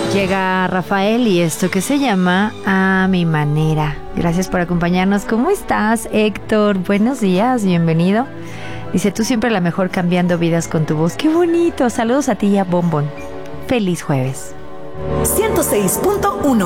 Llega Rafael y esto que se llama A Mi Manera. Gracias por acompañarnos. ¿Cómo estás, Héctor? Buenos días, bienvenido. Dice, tú siempre la mejor cambiando vidas con tu voz. ¡Qué bonito! Saludos a ti y a Bombón. Feliz jueves. 106.1